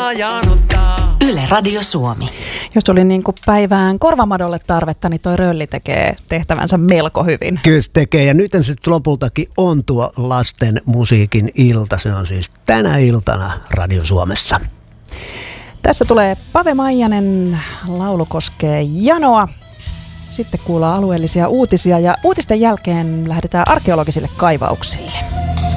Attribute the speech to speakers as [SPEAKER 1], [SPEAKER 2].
[SPEAKER 1] Yle Radio Suomi.
[SPEAKER 2] Jos oli niin kuin päivään korvamadolle tarvetta, niin toi Rölli tekee tehtävänsä melko hyvin.
[SPEAKER 3] Kyllä se tekee, ja nyt sitten lopultakin on tuo lasten musiikin ilta. Se on siis tänä iltana Radio Suomessa.
[SPEAKER 2] Tässä tulee Pave Maijanen, laulu koskee janoa. Sitten kuullaan alueellisia uutisia ja uutisten jälkeen lähdetään arkeologisille kaivauksille.